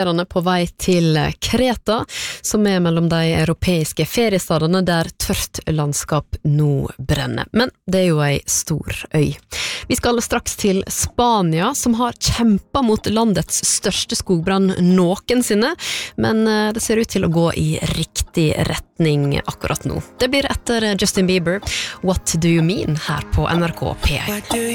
på vei til Kreta, som mellom de europeiske feriestadene der tørt landskap nå brenner. Men det jo en stor øy. Vi skal straks til Spania, som har kjempet mot landets største skogbrann noensinne, men det ser ut til å gå i riktig retning akkurat nå. Det blir etter Justin Bieber, What Do You Mean, her på NRK P1.